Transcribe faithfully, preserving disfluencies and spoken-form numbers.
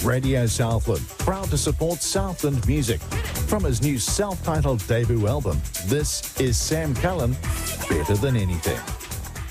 Radio Southland, proud to support Southland music. From his new self-titled debut album, this is Sam Cullen, Better Than Anything.